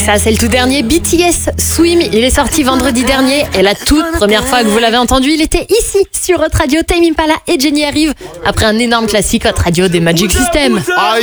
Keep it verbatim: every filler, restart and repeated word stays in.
Ça, c'est le tout dernier B T S Swim. Il est sorti vendredi dernier et la toute première fois que vous l'avez entendu, il était ici sur Hot Radio. Tame Impala et Jenny arrivent après un énorme classique Hot Radio des Magic System.